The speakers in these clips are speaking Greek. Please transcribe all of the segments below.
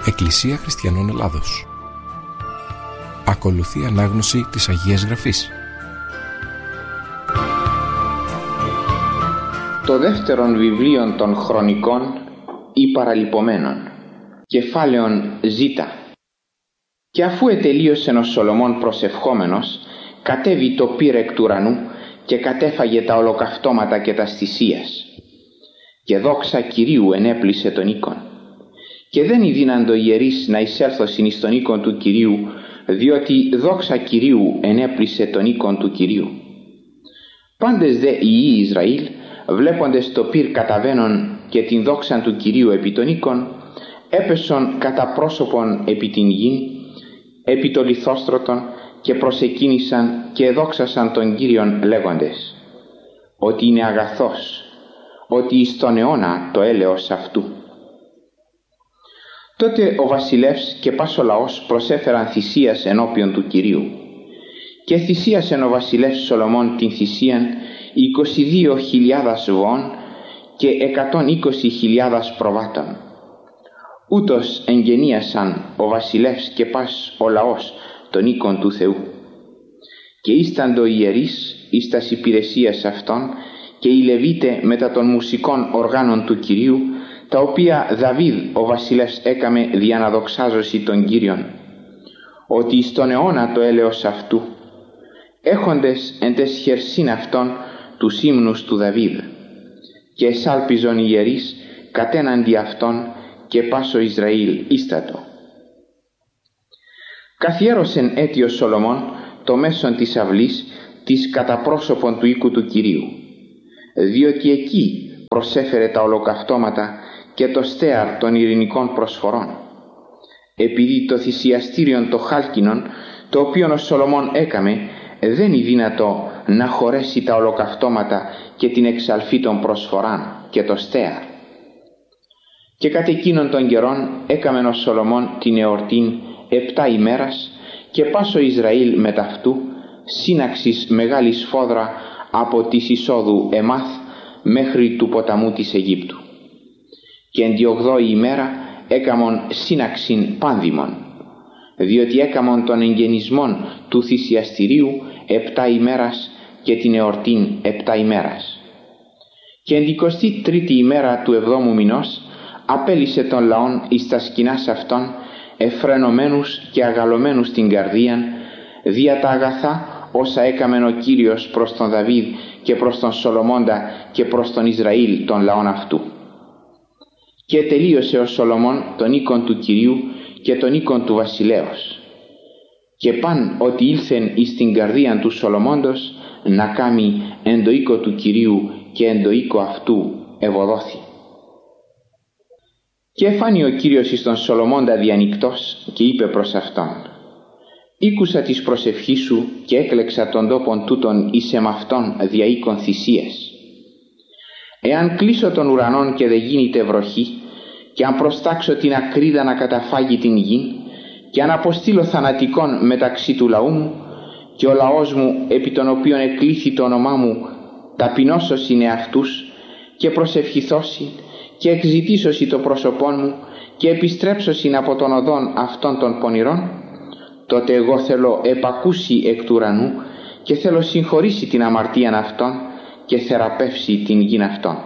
Εκκλησία Χριστιανών Ελλάδος. Ακολουθεί ανάγνωση της Αγίας Γραφής. Το δεύτερον βιβλίον των Χρονικών ή Παραλυπωμένων, κεφάλαιον Ζ. Και αφού ετελείωσεν ο Σολομών προσευχόμενος, κατέβη το πύρ εκ του ουρανού και κατέφαγε τα ολοκαυτώματα και τα θυσίας. Και δόξα Κυρίου ενέπλησε τον οίκον. Και δεν ειδύναντο ιερείς να εισέλθωσιν εις τον οίκον του Κυρίου, διότι δόξα Κυρίου ενέπλησε τον οίκον του Κυρίου. Πάντες δε οι υιοί Ισραήλ, βλέποντες το πύρ καταβαίνον και την δόξαν του Κυρίου επί τον οίκον, έπεσον κατά πρόσωπον επί την γην, επί το λιθόστρωτον, και προσεκίνησαν και εδόξασαν τον Κύριον λέγοντες, ότι είναι αγαθός, ότι εις τον αιώνα το έλεος αυτού. Τότε ο βασιλεύς και πας ο λαός προσέφεραν θυσίας ενώπιον του Κυρίου. Και θυσίασεν ο βασιλεύς Σολομών την θυσίαν 22.000 βοών και 120.000 προβάτων. Ούτως εγγενίασαν ο βασιλεύς και πας ο λαός τον οίκον του Θεού. Και ίσταντο οι ιερείς εις τας υπηρεσίας αυτών και οι Λεβίτε μετά των μουσικών οργάνων του Κυρίου, τα οποία Δαβίδ ο βασιλεύς έκαμε δια να δοξάζωση τον Κύριον, ότι εις τον αιώνα το έλεος αυτού, έχοντες εν τες χερσίν αυτών τους ύμνους του Δαβίδ, και εσάλπιζον οι ιερείς κατέναντι αυτών και πάσο Ισραήλ ίστατο. Καθιέρωσεν έτι ο Σολομών το μέσον της αυλής της κατά πρόσωπον του οίκου του Κυρίου, διότι εκεί προσέφερε τα ολοκαυτώματα και το στέαρ των ειρηνικών προσφορών, επειδή το θυσιαστήριον το χάλκινον, το οποίον ο Σολομών έκαμε, δεν είναι δυνατό να χωρέσει τα ολοκαυτώματα και την εξαλφή των προσφοράν και το στέαρ. Και κατ' εκείνον των καιρών έκαμεν ο Σολομών την εορτήν 7 ημέρας και πάσο Ισραήλ μετ' αυτού σύναξης μεγάλη σφόδρα από της εισόδου Εμάθ μέχρι του ποταμού της Αιγύπτου. Και εν τη 8η ημέρα έκαμον σύναξην πάνδημον, διότι έκαμον των εγγενισμών του θυσιαστηρίου 7 ημέρας και την εορτήν 7 ημέρας. Και εν τη 23η ημέρα του 7ου μηνός απέλυσε τον λαόν εις τα σκηνάς αυτών, εφρενωμένους και αγαλωμένους στην καρδίαν, δια τα αγαθά όσα έκαμεν ο Κύριος προς τον Δαβίδ και προς τον Σολομώντα και προς τον Ισραήλ των λαών αυτού. Και τελείωσε ο Σολομών τον οίκον του Κυρίου και τον οίκον του βασιλέως. Και παν ότι ήλθεν εις την καρδίαν του Σολομώντος να κάμει εν το οίκο του Κυρίου και εν το οίκο αυτού ευωδόθη. Και εφάνει ο Κύριος εις τον Σολομώντα διανυκτός και είπε προς αυτόν, «Ήκουσα της προσευχής σου και έκλεξα τον τόπον τούτον εις εμαυτόν δια οίκον θυσίες. Εάν κλείσω των ουρανών και δεν γίνεται βροχή, και αν προστάξω την ακρίδα να καταφάγει την γη, και αν αποστείλω θανατικών μεταξύ του λαού μου, και ο λαός μου επί τον οποίον εκλήθη το όνομά μου ταπεινώσωσιν εαυτούς και προσευχηθώσιν και εξητήσωσι το πρόσωπόν μου και επιστρέψωσιν από των οδών αυτών των πονηρών, τότε εγώ θέλω επακούσει εκ του ουρανού και θέλω συγχωρήσει την αμαρτίαν αυτών και θεραπεύσει την γην αυτών.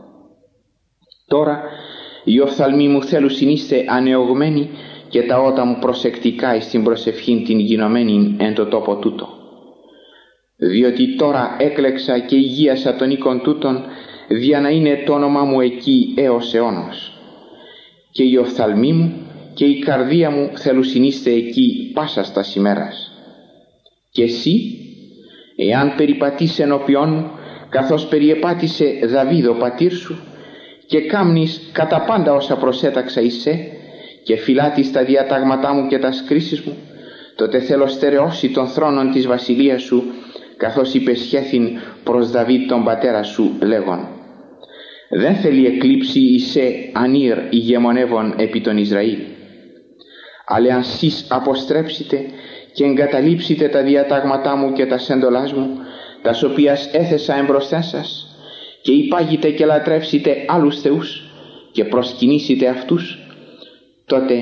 Τώρα οι οφθαλμοί μου θέλουσιν είστε ανεωγμένοι και τα ότα μου προσεκτικά εις την προσευχήν την γινωμένην εν το τόπο τούτο. Διότι τώρα έκλεξα και υγείασα τον οίκον τούτον, δια να είναι το όνομά μου εκεί έως αιώνος. Και οι οφθαλμοί μου και η καρδία μου θέλουσιν είστε εκεί πάσας τας ημέρας. Και εσύ, εάν περιπατείς ενώπιόν μου, καθώς περιεπάτησε Δαβίδ ο πατήρ σου, και κάμνεις κατά πάντα όσα προσέταξα εις σε, και φυλάτεις τα διατάγματά μου και τα κρίσεις μου, τότε θέλω στερεώσει τον θρόνον της βασιλείας σου, καθώς υπεσχέθην προς Δαβίδ τον πατέρα σου λέγον, δεν θέλει εκλείψει εις σε ανήρ ηγεμονεύων επί τον Ισραήλ. Αλλά αν σεις αποστρέψετε και εγκαταλείψετε τα διατάγματά μου και τα σέντολάς μου, τας οποίας έθεσα εμπροσθέν σας, και υπάγετε και λατρεύσετε άλλους θεούς και προσκυνήσετε αυτούς, τότε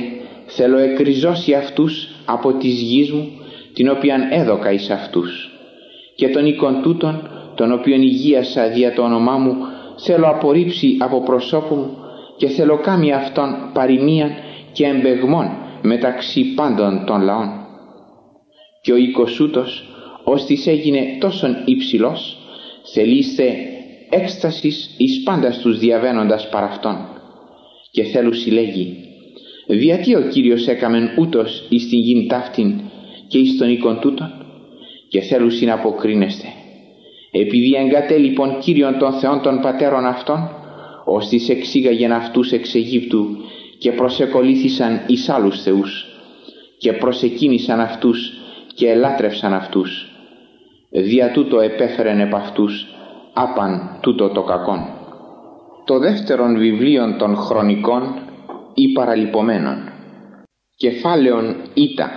θέλω εκριζώσει αυτούς από της γης μου, την οποίαν έδωκα εις αυτούς, και των οίκων τούτων, των οποίων υγείασα δια το όνομά μου, θέλω απορρίψει από προσώπου μου, και θέλω κάμει αυτόν παροιμίαν και εμπεγμών μεταξύ πάντων των λαών. Και ο οίκος ούτος, ώστις έγινε τόσον υψηλός, θελείστε έκστασης εις πάντας τους διαβαίνοντας παρ' αυτόν. Και θέλουσι λέγει, διατί ο Κύριος έκαμεν ούτως εις την γην ταύτην και εις τον οίκον τούτον, και θέλουσι να αποκρίνεστε, επειδή εγκατέλειπον Κύριον των Θεών των πατέρων αυτών, ώστις εξήγαγεν αυτούς εξ Αιγύπτου και προσεκολήθησαν εις άλλους θεούς και προσεκίνησαν αυτούς και ελάτρευσαν αυτούς. Δια τούτο επέφερεν επ' αυτούς άπαν τούτο το κακόν. Το δεύτερον βιβλίον των χρονικών ή παραλυπωμένων. Κεφάλαιον Ήτα.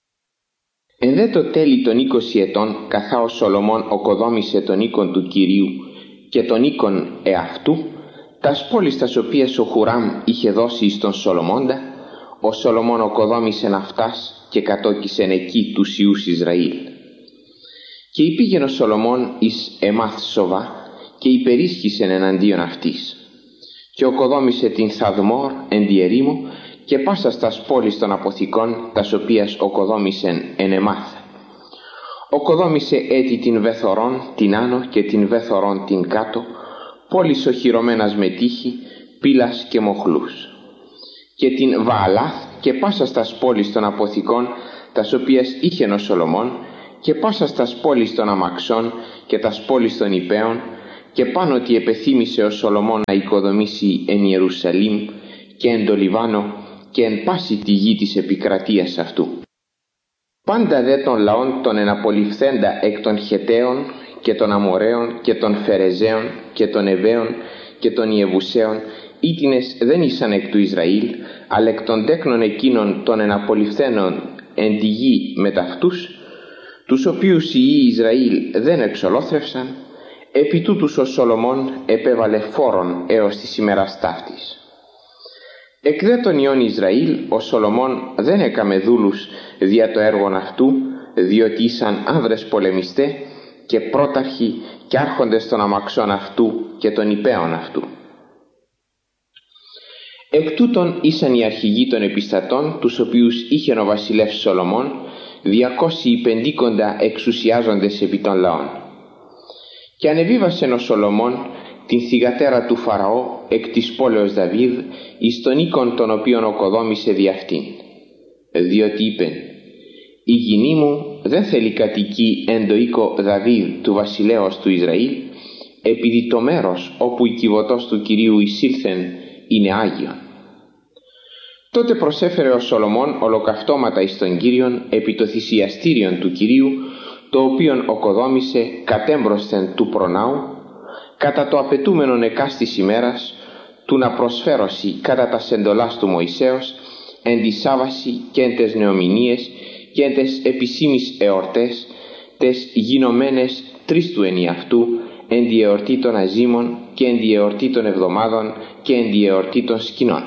Εν δε το τέλη των 20 ετών, καθά ο Σολομών οκοδόμησε τον οίκον του Κυρίου και τον οίκον εαυτού, τας πόλεις τας οποίες ο Χουράμ είχε δώσει εις τον Σολομώντα, ο Σολομών οκοδόμησεν αυτάς και κατόκισεν εκεί τους ιούς Ισραήλ. Και υπήγεν ο Σολομών εις Εμάθ Σοβά και υπερίσχυσεν εναντίον αυτής. Και οκοδόμησε την Θαδμόρ εν τη ερήμο και πάσας τας πόλεις των αποθηκών, τας οποίας οκοδόμησεν εν Εμάθ. Οκοδόμησε έτη την Βεθορών την άνω και την Βεθορών την κάτω, πόλεις οχυρωμένας με τείχη, πύλας και μοχλούς. Και την Βααλάθ και πάσας τας πόλεις των αποθηκών, τας οποίας είχεν ο Σολομών, και πάσας τας πόλεις των αμαξών και τας πόλεις των υπέων, και πάνω ότι επεθύμησε ο Σολομών να οικοδομήσει εν Ιερουσαλήμ και εν το Λιβάνο και εν πάση τη γη της επικρατείας αυτού. Πάντα δε των λαών των εναπολυφθέντα εκ των Χεταίων και των Αμοραίων και των Φερεζαίων και των Εβαίων και των Ιεβουσαίων, ήτινες δεν ήσαν εκ του Ισραήλ, αλλά εκ των τέκνων εκείνων των εναπολυφθένων εν τη γη μεταυτούς, τους οποίους οι ιοί Ισραήλ δεν εξολόθρευσαν, επί τούτους ο Σολομών επέβαλε φόρον έως της ημέρας ταύτης. Εκ δε των ιών Ισραήλ ο Σολομών δεν έκαμε δούλους δια το έργον αυτού, διότι ήσαν άνδρες πολεμιστέ και πρόταρχοι και άρχοντες των αμαξών αυτού και των υπέων αυτού. Εκ τούτων ήσαν οι αρχηγοί των επιστατών, τους οποίους είχε ο βασιλεύς Σολομών, 250 εξουσιάζοντες επί των λαών. Και ανεβίβασεν ο Σολομών την θυγατέρα του Φαραώ εκ της πόλεως Δαβίδ εις τον οίκον τον οποίον οκοδόμησε δι' αυτήν. Διότι είπεν, η γυνή μου δεν θέλει κατοικεί εν το οίκο Δαβίδ του βασιλέως του Ισραήλ, επειδή το μέρος όπου η κυβωτός του Κυρίου εισήλθεν είναι Άγιον. Τότε προσέφερε ο Σολομών ολοκαυτώματα εις τον Κύριον επί το θυσιαστήριον του Κυρίου, το οποίον οκοδόμησε κατέμπροσθεν του προνάου, κατά το απαιτούμενον εκάστης ημέρας, του να προσφέρωση κατά τα εντολάς του Μωυσέως, εν τη Σάββαση και εν τες νεομηνίες και εν τες επισήμεις εορτές, τες γινωμένες 3 του ενιαυτού, εν τη εορτή των Αζήμων και εν τη εορτή των εβδομάδων και εν τη εορτή των σκηνών.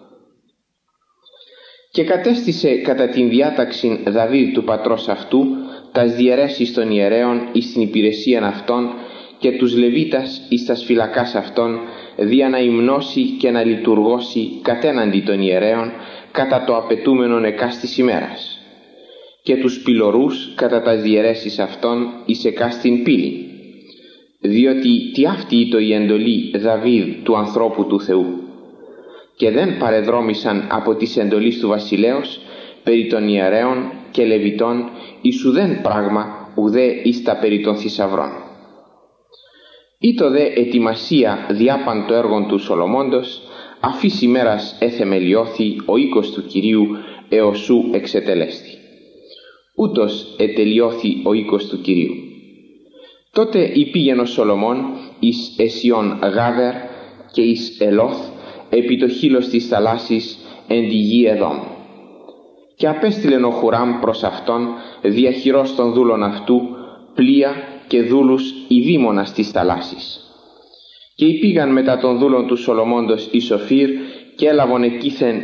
Και κατέστησε κατά την διάταξην Δαβίδ του πατρός αυτού τας διαιρέσεις των ιερέων εις την υπηρεσίαν αυτών και τους Λεβίτας εις τας φυλακάς αυτών, δια να υμνώσει και να λειτουργώσει κατέναντι των ιερέων κατά το απαιτούμενον εκάστης ημέρας, και τους πυλωρούς κατά τας διαιρέσεις αυτών εις εκάστην πύλη, διότι τι αυτή ήτο η εντολή Δαβίδ του ανθρώπου του Θεού, και δεν παρεδρόμησαν από της εντολής του βασιλέως περί των ιερέων και Λεβιτών εις ουδέν πράγμα ουδέ εις τα περί των θησαυρών. Ήτο δε ετοιμασία διάπαν το έργον του Σολομώντος, αφής ημέρας εθεμελιώθη ο οίκος του Κυρίου έως σου εξετελέστη. Ούτως ετελειώθη ο οίκος του Κυρίου. Τότε υπήγεν ο Σολομών εις Εσιών Γάβερ και εις Ελόθ επί το χείλος της θαλάσσης εν τη γη Εδόμ. Και απέστειλεν ο Χουράμ προς αυτόν διαχειρός των δούλων αυτού πλοία και δούλους ειδήμονας της θαλάσσης. Και υπήγαν μετά των δούλων του Σολομώντος εις Οφύρ και έλαβον εκείθεν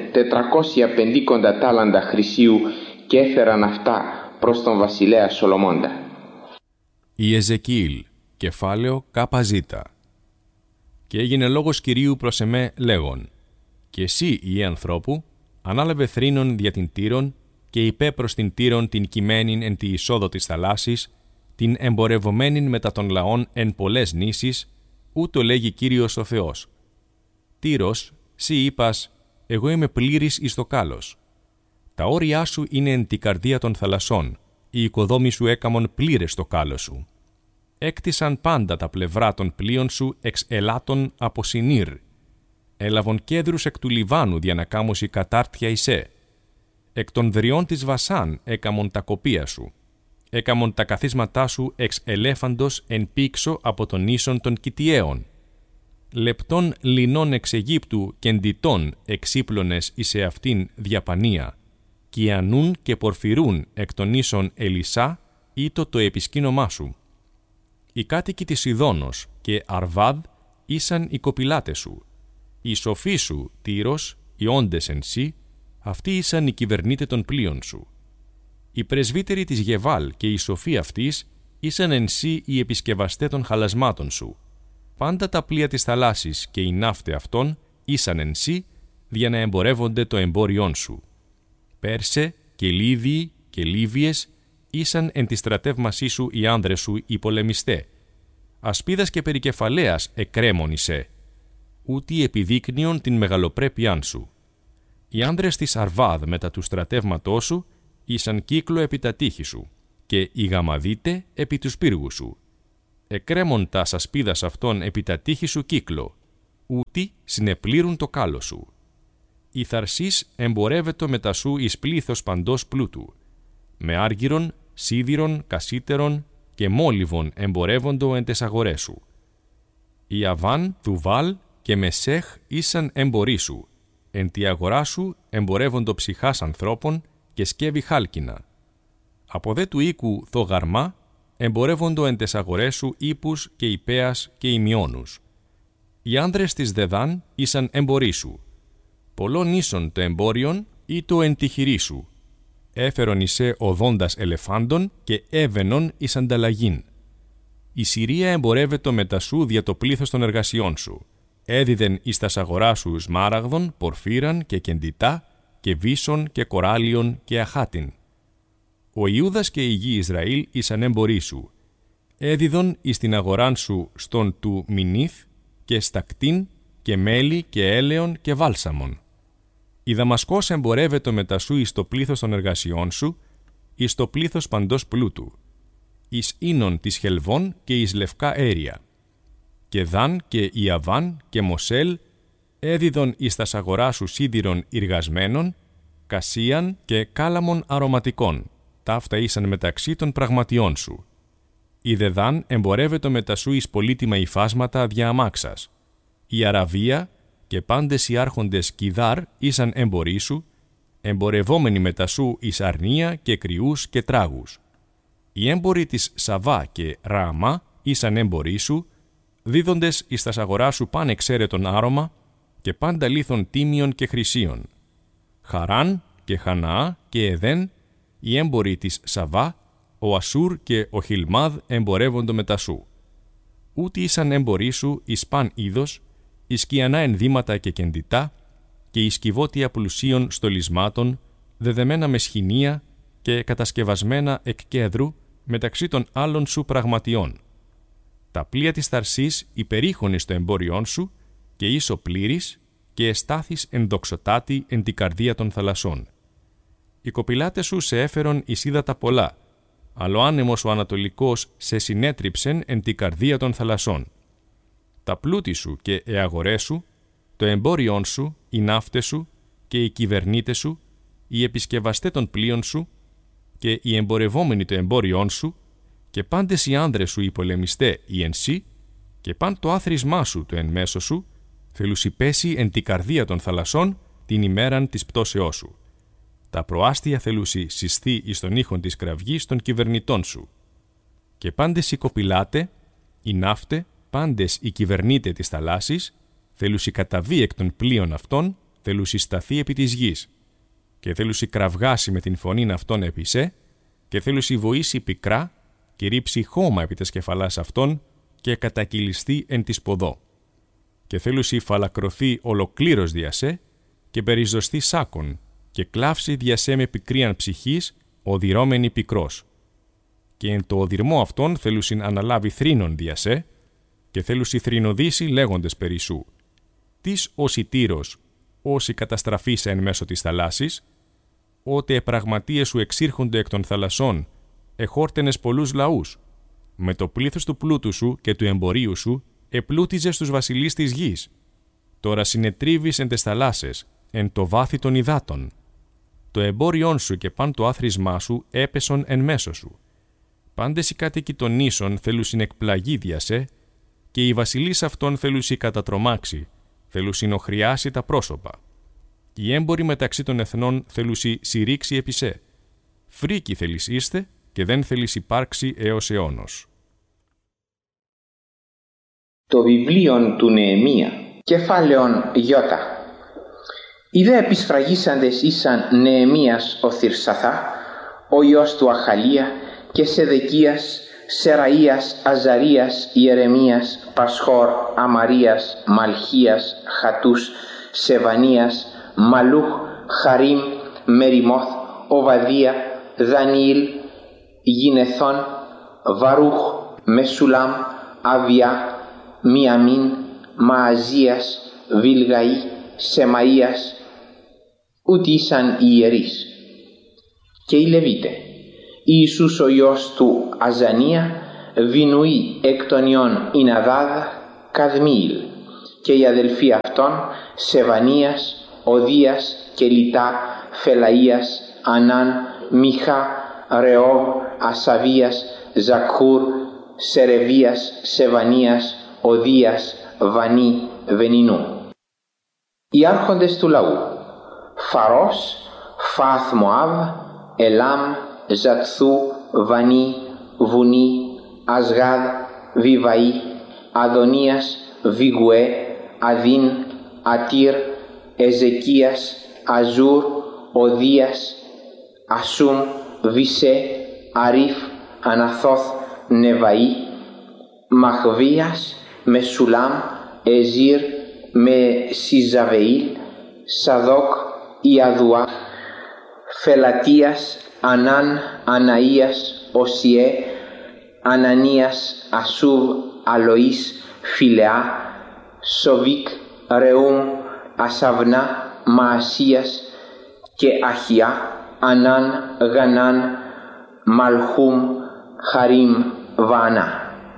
450 τάλαντα χρυσίου και έφεραν αυτά προς τον βασιλέα Σολομώντα. Η Εζεκίηλ, κεφάλαιο ΚΖ. Και έγινε λόγος Κυρίου προς εμέ λέγον: «Και εσύ, Υιέ ανθρώπου, ανάλαβε θρήνον δια την Τύρον και είπε προς την Τύρον την κειμένην εν τη εισόδο της θαλάσσης, την εμπορευομένην μετά των λαών εν πολλές νήσεις, ούτω λέγει Κύριος ο Θεός. Τύρος, σύ είπας, εγώ είμαι πλήρης εις το κάλος. Τα όρια σου είναι εν τη καρδία των θαλασσών, οι οικοδόμοι σου έκαμον πλήρες το κάλος σου. Έκτισαν πάντα τα πλευρά των πλοίων σου εξ ελάτων από Σινήρ. Έλαβον κέδρους εκ του Λιβάνου δια να κάμωση κατάρτια εισέ. Εκ των δριών της Βασάν έκαμον τα κοπία σου. Έκαμον τα καθίσματά σου εξ ελέφαντος εν πήξω από τον ίσον των Κιτιαίων. Λεπτών λινών εξ Αιγύπτου και εντιτών εξύπλωνες εις εαυτήν διαπανία. Κιανούν και πορφυρούν εκ των ίσων Ελισά ήτο το επισκήνωμά σου. Οι κάτοικοι της Ιδώνος και Αρβάδ ήσαν οι κοπηλάτες σου. Οι σοφοί σου, Τύρος, οι όντες εν σύ, αυτοί ήσαν οι κυβερνήτε των πλοίων σου. Οι πρεσβύτεροι της Γεβάλ και οι σοφοί αυτής ήσαν εν σύ οι επισκευαστέ των χαλασμάτων σου. Πάντα τα πλοία της θαλάσσης και οι ναύτε αυτών ήσαν εν σύ, για να εμπορεύονται το εμπόριόν σου. Πέρσε και Λίδιοι και Λίβιες ήσαν εν τη στρατεύμασή σου οι άνδρες σου οι πολεμιστέ. Ασπίδας και περικεφαλαίας εκρέμονισέ, ούτι επιδείκνυον την μεγαλοπρέπειάν σου. Οι άνδρες της Αρβάδ μετά του στρατεύματός σου ήσαν κύκλο επί τα τείχη σου και οι γαμαδίτε επί τους πύργους σου. Εκρέμον τα ασπίδας αυτών επί τα τείχη σου κύκλο, ούτι συνεπλήρουν το κάλο σου. Η θαρσής εμπορεύετο μετά σου εις πλήθος παντός πλούτου. Με άργυρον, σίδηρον, κασίτερον και μόλιβον εμπορεύοντο εν τες αγορές σου. Η Αβάν, Θουβάλ και Μεσέχ ήσαν εμποροί σου. Εν τη αγορά σου εμπορεύοντο ψυχάς ανθρώπων και σκεύη χάλκινα. Από δε του οίκου Θογαρμά εμπορεύοντο εν τες αγορές σου ύπους και υπέας και ημιώνους. Οι άνδρες της Δεδάν ήσαν εμποροί σου. Πολλών ίσον το εμπόριον ή το εν τη χειρή σου. Έφερον εισέ οδόντας ελεφάντων και έβαινον εις ανταλλαγήν. Η Συρία εμπορεύετο μετά σου δια το πλήθος των εργασιών σου. Έδιδεν εις τας αγορά σου σμάραγδον, πορφύραν και κεντητά και βίσον και κοράλιον και αχάτιν. Ο Ιούδας και η γη Ισραήλ ήσαν εμποροί σου. Έδιδον εις την αγοράν σου στον του Μινίθ και στακτίν και μέλι και έλεον και βάλσαμον. Η Δαμασκός εμπορεύεται μετά σου εις το πλήθος των εργασιών σου, εις το πλήθος παντός πλούτου, εις ίνων της Χελβών και εις λευκά αέρια. Και Δάν και Ιαβάν και Μοσέλ έδιδον εις τας αγορά σου σίδηρον ιργασμένων, κασίαν και κάλαμον αρωματικών, ταύτα ήσαν μεταξύ των πραγματιών σου. Η Δεδάν εμπορεύεται μετά σου εις πολύτιμα υφάσματα δια αμάξας. Η Αραβία και πάντες οι άρχοντες Κιδάρ ήσαν εμποροί σου, εμπορευόμενοι μετά σου εις αρνία και κρυούς και τράγους. Οι έμποροι της Σαβά και Ρααμά ήσαν εμποροί σου, δίδοντες εις τας αγορά σου παν εξαίρετον άρωμα και πάντα λίθον τίμιον και χρυσίων. Χαράν και Χαναά και Εδέν, οι έμποροι της Σαβά, ο Ασούρ και ο Χιλμάδ εμπορεύοντο μετά σου. Ούτι ήσαν εμποροί σου εις παν είδος, εις κιανά ενδύματα και κεντητά και εις κυβότια πλουσίων στολισμάτων, δεδεμένα με σχοινία και κατασκευασμένα εκ κέδρου μεταξύ των άλλων σου πραγματιών. Τα πλοία της Θαρσής υπερήχον εις το εμπόριόν σου και ίσο πλήρης και εστάθης ενδοξωτάτη εν την καρδία των θαλασσών. Οι κοπηλάτες σου σε έφερον εις ύδατα πολλά, αλλά ο άνεμος ο ανατολικός σε συνέτριψεν εν την καρδία των θαλασσών. Τα πλούτη σου και οι αγορές σου, το εμπόριόν σου, οι ναύτες σου και οι κυβερνήτες σου, οι επισκευαστέ των πλοίων σου και οι εμπορευόμενοι το εμπόριόν σου και πάντες οι άνδρες σου οι πολεμιστέ οι εν σύ και παν το άθροισμά σου το εν μέσω σου, θελουσιπέσει εν την καρδία των θαλασσών την ημέραν της πτώσεώς σου. Τα προάστια θελουσι συστεί εις τον ήχον της κραυγής των κυβερνητών σου. Και πάντες οι κοπηλάτε, οι ναύτε, πάντες οι κυβερνήτε της θαλάσσης, θέλουσι καταβεί εκ των πλοίων αυτών, θέλουσι σταθεί επί της γης και θέλουσι κραυγάσει με την φωνήν αυτόν επί σε και θέλουσι βοήσει πικρά και ρίψει χώμα επί τας κεφαλάς αυτών και κατακυλιστεί εν της ποδό. Και θέλουσι φαλακρωθεί ολοκλήρως δια σε και περιζωστεί σάκον και κλάψει δια σε με πικρίαν ψυχής οδυρώμενη πικρός. Και εν το οδυρμό αυτόν θέλουσιν αναλάβει θρήνον δια σε και θέλουσι θρηνοδήσει λέγοντες περί σου. Τις όσοι Τύρος, όσοι καταστραφήσε εν μέσω της θαλάσσης, ότε επραγματίες σου εξήρχονται εκ των θαλασσών, εχόρτενες πολλούς λαούς. Με το πλήθος του πλούτου σου και του εμπορίου σου επλούτιζες τους βασιλείς της γης. Τώρα συνετρίβεις εν τες θαλάσσες, εν το βάθη των υδάτων. Το εμπόριόν σου και παν το άθροισμά σου έπεσον εν μέσω σου. Πάντες οι κάτοικοι των νήσων θέλουσιν εκπλαγεί δια σε, και οι βασιλείς αυτών θέλουσι κατατρομάξει, θέλουσιν οχριάσει τα πρόσωπα. Οι έμποροι μεταξύ των εθνών θέλουσι συρρήξει επί σε. Φρίκοι θέλεις είστε και δεν θέλεις υπάρξει έως αιώνος. Το βιβλίο του Νεεμία, κεφάλαιον Ι. Οι δε επισφραγίσαντες ήσαν Νεεμίας ο Θυρσαθά, ο Υιός του Αχαλία και Σεδεκίας, Σεραΐας, Αζαρίας, Ιερεμίας, Πασχόρ, Αμαρίας, Μαλχίας, Χατούς, Σεβανίας, Μαλούχ, Χαρίμ, Μεριμόθ, Οβαδία, Δανιήλ, Γινεθών, Βαρούχ, Μεσουλάμ, Αβιά, Μιαμίν, Μααζίας, Βιλγαή, Σεμαΐας, ούτι ήσαν οι ιερείς. Και οι Λεβίτε, Ιησούς ο Υιός του Αζανία, Βινουή εκ των Υιών Ιναδάδ, Καδμίηλ, και οι αδελφοί αυτών Σεβανίας, Οδίας και Λιτά, Φελαΐας, Ανάν, Μιχά, Ρεόβ, Ασαβίας, Ζακχούρ, Σερεβίας, Σεβανίας, Οδίας, Βανί, Βενινού. Οι άρχοντες του λαού, Φαρός, Φάθ Μωάβ, Ελάμ, Ζατθού, Βανί, Βουνί, Ασγάδ, Βιβαΐ, Αδωνίας, Βιγουέ, Αδίν, Ατήρ, Εζεκίας, Αζούρ, Οδίας, Ασούμ, Βισέ, Αρίφ, Αναθόθ, Νεβαΐ, Μαχβίας, Μεσουλάμ, Εζήρ, με Σιζαβεήλ, Σαδόκ, Ιαδουά, Φελατίας, Ανάν, Αναΐας, Οσιέ, Ανανίας, Ασούβ, Αλοΐς, Φιλεά, Σοβίκ, Ρεούμ, Ασαβνά, Μαασίας και Αχιά, Ανάν, Γανάν, Μαλχούμ, Χαρίμ, Βανά.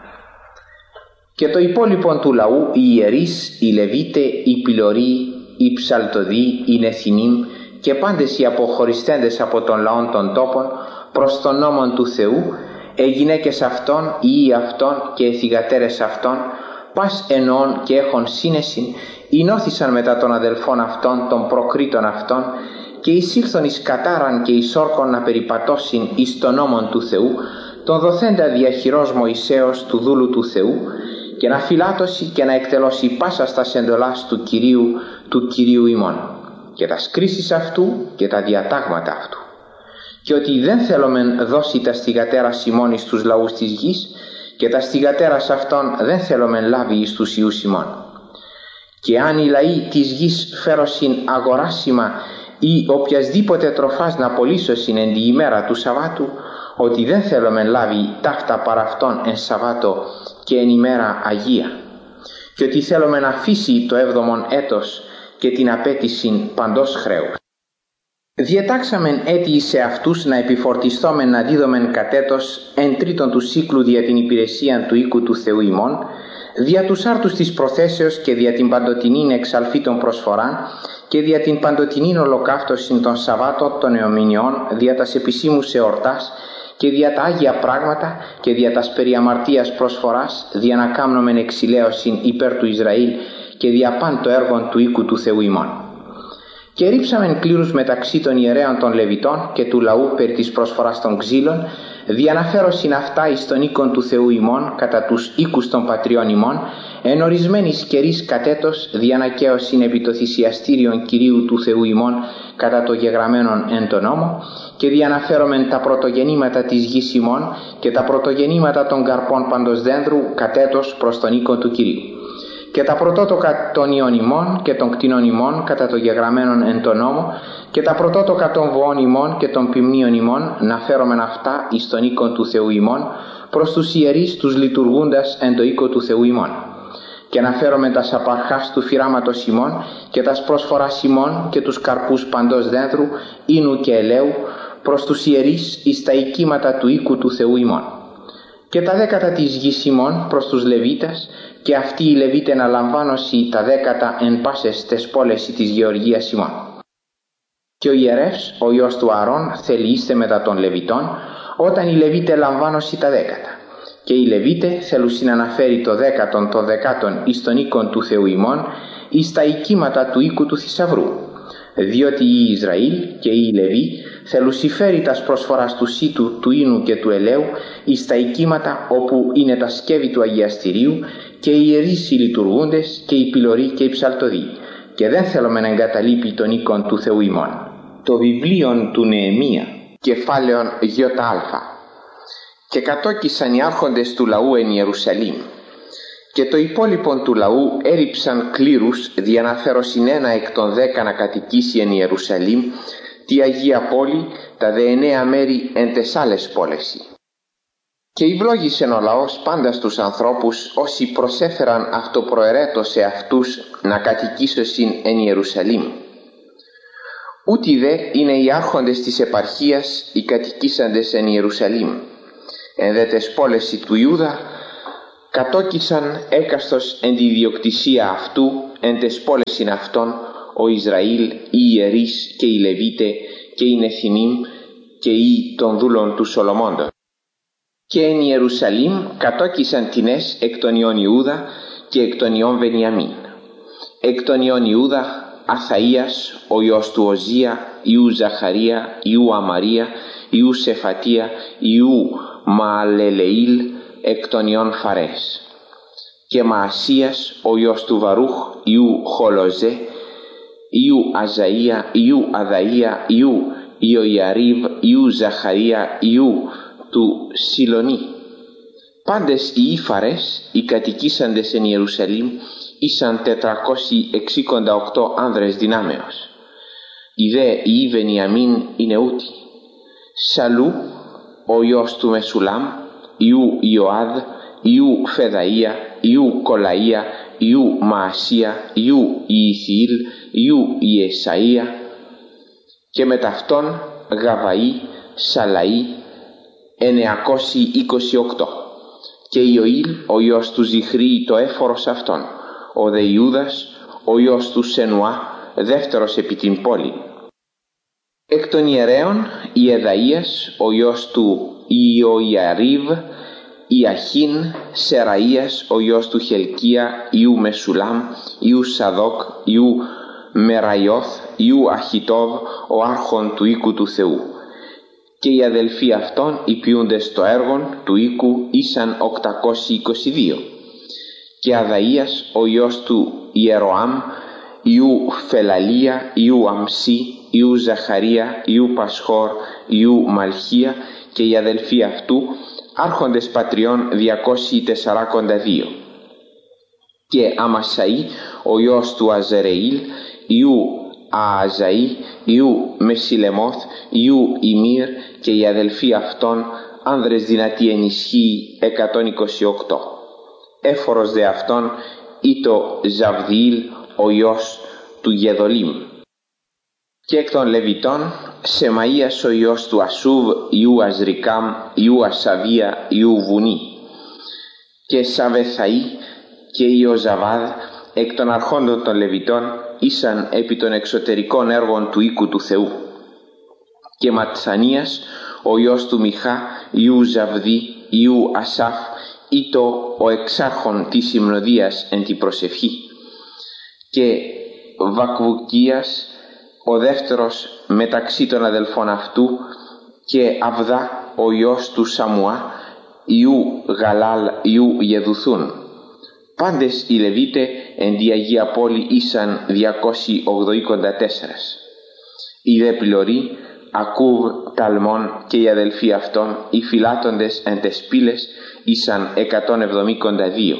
Και το υπόλοιπο του λαού, οι ιερείς, οι Λεβίτε, οι πυλωροί, οι ψαλτοδοί, οι νεθινίμ και πάντες οι αποχωριστέντες από τον λαόν των τόπων προς τον νόμον του Θεού, οι γυναίκες αυτών, οι ιοί αυτών και οι θυγατέρες αυτών, πας εννοών και έχων σύνεσιν, ενώθησαν μετά των αδελφών αυτών, των προκρίτων αυτών, και εισήλθον εις κατάραν και εις όρκον να περιπατώσιν εις τον νόμον του Θεού, τον δοθέντα διαχειρός Μωυσέως του δούλου του Θεού, και να φυλάτωσει και να εκτελώσει πάσα στας εντολάς του Κυρίου ημών, και τα κρίσεις αυτού και τα διατάγματα αυτού. Και ότι δεν θέλομεν δώσει τα στιγατέρας ημών εις τους λαούς της γης, και τα στιγατέρας αυτών δεν θέλομεν λάβει εις τους ιούς ημών. Και αν οι λαοί της γης φέρωσιν αγοράσιμα ή οποιασδήποτε τροφάς να πωλήσωσιν εν τη ημέρα του Σαββάτου, ότι δεν θέλομεν λάβει ταύτα παρά αυτόν εν Σαββάτο και εν ημέρα Αγία, και ότι θέλομεν να αφήσει το 7ο έτος και την απέτησιν παντός χρέους. Διετάξαμεν έτη σε αυτούς να επιφορτιστόμεν να δίδομεν κατέτος εν τρίτον του σύκλου δια την υπηρεσία του οίκου του Θεού ημών, δια τους άρτους της προθέσεως και δια την παντοτινήν εξαλφήτων προσφοράν και δια την παντοτινήν ολοκαύτωσιν των Σαββάτων των Εωμηνιών, δια τας επισήμους εορτάς και δια τα Άγια πράγματα και δια τας περί αμαρτίας προσφοράς, δια να κάμνομεν εξηλαίωσιν υπέρ του Ισραήλ και δια παν το έργον του οίκου του Θεού ημών. Και ρίψαμεν κλήρους μεταξύ των ιερέων των Λεβιτών και του λαού περί της προσφοράς των ξύλων, διαναφέρωσιν αυτά εις τον οίκον του Θεού ημών κατά τους οίκους των πατριών ημών, εν ορισμένης καιρής κατέτος διανακαίωσιν επί το θυσιαστήριον Κυρίου του Θεού ημών κατά το γεγραμμένον εν τον νόμο, και διαναφέρομεν τα πρωτογενήματα της γης ημών και τα πρωτογενήματα των καρπών παντός δένδρου κατέτος προς τον οίκον του Κυρίου. Και τα πρωτότοκα των ιών ημών και των κτηνών ημών κατά το γεγραμμένον εν τον νόμο, και τα πρωτότοκα των βοών ημών και των ποιμνίων ημών, να φέρομεν αυτά εις τον οίκον του Θεού ημών, προς τους ιερείς τους λειτουργούντας εν το οίκο του Θεού ημών. Και να φέρομεν τας απαρχάς του φυράματος ημών και τας πρόσφορας ημών και τους καρπούς παντός δένδρου, ίνου και ελαίου, προς τους ιερείς εις τα οικίματα του οίκου του Θεού ημών. Και τα δέκατα της γης ημών προς τους Λεβίτας, και αυτοί οι Λεβίτε να λαμβάνωσι τα δέκατα εν πάσες τες πόλες της γεωργίας ημών. Και ο ιερεύς, ο γιος του Αρών, θελείστε μετά των Λεβιτών, όταν οι Λεβίτε λαμβάνωσι τα δέκατα. Και οι Λεβίτε θέλουσιν αναφέρει το δέκατον των δεκάτων εις τον οίκον του Θεού ημών, εις τα οικίματα του οίκου του θησαυρού. Διότι οι Ισραήλ και οι Λεβί θελουσιφέρει τας προσφοράς του σύτου, του ίνου και του ελαίου εις τα οικίματα όπου είναι τα σκεύη του Αγιαστηρίου, και οι ιερείς οι λειτουργούντες και οι πυλωροί και οι ψαλτοδοί, και δεν θέλουμε να εγκαταλείπει τον οίκον του Θεού ημών. Το βιβλίο του Νεεμία, κεφάλαιον ΙΑ. Και κατόκισαν οι άρχοντες του λαού εν Ιερουσαλήμ, και το υπόλοιπον του λαού έριψαν κλήρους διαναφέρωσιν ένα εκ των 10 να κατοικήσει εν Ιερουσαλήμ, τη Αγία Πόλη, τα δε 9 μέρη εν τες άλλες πόλες. Και ευλόγησεν ο λαός πάντα στους ανθρώπους όσοι προσέφεραν αυτοπροαιρέτως σε αυτούς να κατοικήσωσιν εν Ιερουσαλήμ. Ούτι δε είναι οι άρχοντες της επαρχίας οι κατοικήσαντες εν Ιερουσαλήμ. Εν δε τες πόλες του Ιούδα κατόκισαν έκαστος εν τη διοκτησία αυτού εν τες πόλες αυτών ο Ισραήλ, οι ιερείς και οι Λεβίτε και οι Νεθινίμ και οι των δούλων του Σολομώντος. Και εν Ιερουσαλήμ κατόκισαν τινές εκ των ιών Ιούδα και εκ των ιών Βενιαμίν. Εκ των ιών Ιούδα Αθαΐας ο ιός του Οζία, Ιού Ζαχαρία, Ιού Αμαρία, Ιού Σεφατία, Ιού Μααλελεήλ, εκ των ιών Φαρές. Και Μαασίας ο ιός του Βαρούχ, Ιού Χολοζέ, Ιού Αζαΐα, Ιού Αδαΐα, Ιού Ιωιαρίβ, Ιού Ζαχαρία, Ιού του Σιλονί. Πάντες οι Ήφαρες, οι κατοικήσαντες εν Ιερουσαλήμ, ήσαν 468 άνδρες δυνάμεως. Οι δε οι Βενιαμίν είναι ούτοι: Σαλού ο ιός του Μεσουλάμ, Ιού Ιωάδ, Ιού Φεδαΐα, Ιού Κολαΐα, Ιού Μαασία, Ιού Ιηθιήλ, Ιού Ιεσαΐα, και με ταυτόν Γαβαΐ, Σαλαΐ, 928. Και Ιωήλ ο ιός του Ζιχρή το έφορος αυτόν, ο δε Ιούδας ο ιός του Σενουά, δεύτερος επί την πόλη. Εκ των ιερέων Ιεδαΐας ο ιός του Ιωιαρίβ, Ιαχίν, Σεραΐας ο ιός του Χελκία, Ιού Μεσουλάμ, Ιού Σαδόκ, Ιού Μεραϊώθ, Ιού Αχιτόβ, ο άρχον του οίκου του Θεού. Και οι αδελφοί αυτών οι ποιούντες το έργον του οίκου ήσαν 822. Και Αδαΐας ο ιός του Ιεροάμ, Ιού Φελαλία, Ιού Αμσί, Ιού Ζαχαρία, Ιού Πασχόρ, Ιού Μαλχία, και οι αδελφοί αυτού άρχοντες πατριών 242. Και Αμασαΐ ο ιός του Αζερεήλ, Ιού Ααζαΐ, Ιού Μεσιλεμόθ, Ιού Ιμύρ, και οι αδελφοί αυτών άνδρες δυνατοί εν ισχύει 128. Έφορος δε αυτών ήτο Ζαβδιήλ ο ιός του Γεδολίμ. Και εκ των Λεβιτών Σεμαΐας ο ιός του Ασούβ, Ιού Αζρικάμ, Ιού Ασαβία, Ιού Βουνή. Και Σαβεθαΐ και Ιωζαβάδ εκ των αρχόντων των Λεβιτών ήσαν επί των εξωτερικών έργων του οίκου του Θεού. Και Ματθανίας ο ιός του Μιχά, Ιού Ζαβδί, Ιού Ασάφ, ήτο ο εξάρχον της υμνοδίας εν την προσευχή. Και Βακβουκίας ο δεύτερος μεταξύ των αδελφών αυτού, και Αβδά ο ιός του Σαμουά, Ιού Γαλάλ, Ιού Γεδουθούν. Πάντες οι Λεβίτε εν τη Αγία Πόλη ήσαν 284. Οι δε πληροί, Ακούβ, Ταλμών και οι αδελφοί αυτών, οι φυλάτοντες εν τες πύλες ήσαν 172.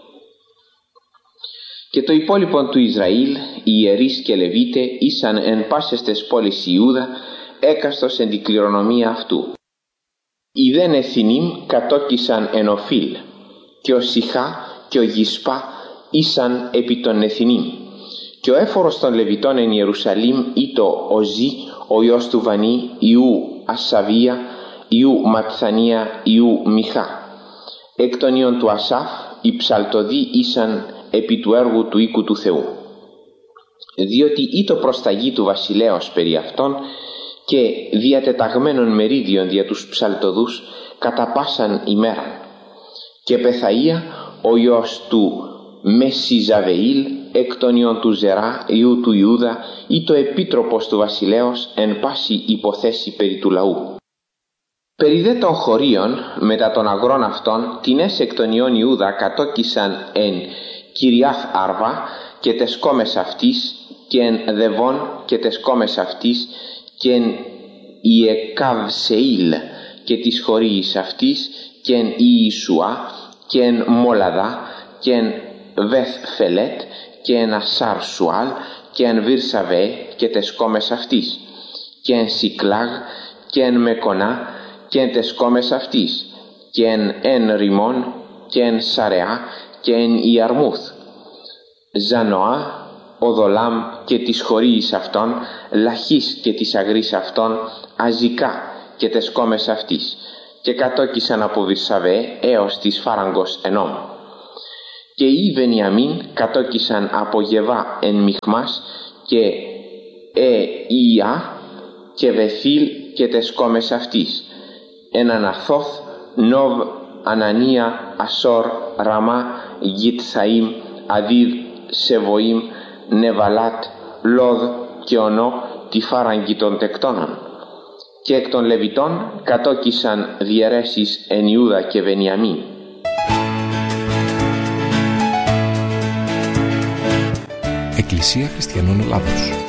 Και το υπόλοιπον του Ισραήλ, οι ιερείς και Λεβίτε, ήσαν εν πάσες τες πόλεις Ιούδα, έκαστος εν την κληρονομία αυτού. Οι δε Νεθινίμ κατόκισαν εν Οφίλ, και ο Σιχά και ο Γισπά ήσαν επί των Νεθινίμ. Και ο έφορος των Λεβιτών εν Ιερουσαλήμ ήτο Οζή, ο ιός του Βανί, Ιού Ασαβία, Ιού Ματθανία, Ιού Μιχά. Εκ των ιών του Ασάφ, οι ψαλτοδοί ήσαν επί του έργου του οίκου του Θεού. Διότι ήτο προσταγή του βασιλέως περί αυτών και διατεταγμένων μερίδιων δια τους ψαλτοδούς κατά πάσαν ημέραν. Και Πεθαΐα, ο ιός του Μεσιζαβεήλ, εκ των ιών του Ζερά, ιού του Ιούδα, ήτο επίτροπος του βασιλέως εν πάση υποθέση περί του λαού. Περί δε των χωρίων, μετά των αγρών αυτών, τινές εκ των ιών Ιούδα κατόκισαν εν Κυριάθ Άρβα και τες κόμες αυτής, και εν Δεβών και τες κόμες αυτής, και εν Ιεκαβσεήλ και τις χωρίης αυτής, και εν Ιησουά, και εν Μολαδά, και εν Βεθ Φελέτ, και εν Ασάρ Σουάλ, και εν Βυρσαβέ και τες κόμες αυτής, και εν Σικλάγ, και εν Μεκονά, και εν τες κόμες αυτής, και εν Ριμών, και εν Σαρεά, και εν Ιαρμούθ, Ζανοά, Οδολάμ και τις χωρίης αυτών, Λαχής και τις αγρής αυτών, Αζικά και τες κόμες αυτής, και κατόκισαν από Βυρσαβέ έως της Φάραγκος Ενόμ. Και οι Βενιαμίν κατόκισαν από Γεβά εν Μιχμάς και Ία και Βεθήλ και τες κόμες αυτής, εν Αναθόθ, Νοβ, Ανανία, Ασόρ, Ραμά, Γιτθαΐμ, Αδίδ, Σεβοΐμ, Νεβαλάτ, Λόδ και Ονό, τη φάραγγη των τεκτώνων. Και εκ των Λεβιτών κατόκισαν διαιρέσεις εν Ιούδα και Βενιαμίν. Εκκλησία Χριστιανών Ελλάδος.